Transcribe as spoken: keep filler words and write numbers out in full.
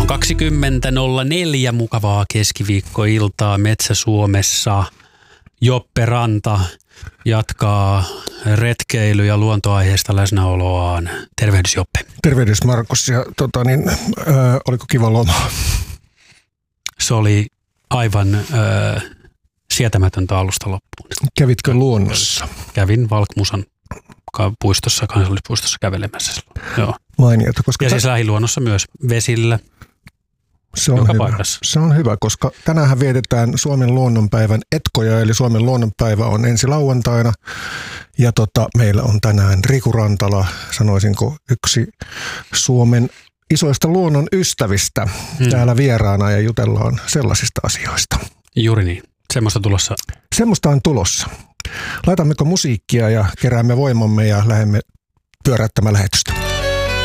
kaksikymmentä nolla neljä mukavaa keskiviikkoiltaa Metsä-Suomessa. Joppe Ranta jatkaa retkeily- ja luontoaiheesta läsnäoloaan. Tervehdys Joppe. Tervehdys Markus. Ja, tota, niin, äh, oliko kiva loma? Se oli aivan äh, sietämätöntä alusta loppuun. Kävitkö luonnossa? Kävin Valkmusan puistossa, kansallispuistossa kävelemässä. Joo. Mainiota, koska ja t- siis lähiluonnossa myös vesillä. Se on, hyvä. se on hyvä, koska tänään vietetään Suomen luonnonpäivän etkoja, eli Suomen luonnonpäivä on ensi lauantaina. Ja tota, meillä on tänään Riku Rantala, sanoisinko yksi Suomen isoista luonnon ystävistä hmm. täällä vieraana ja jutellaan sellaisista asioista. Juuri niin. Semmoista tulossa. Semmoista on tulossa. Laitammeko musiikkia ja keräämme voimamme ja lähdemme pyöräyttämään lähetystä.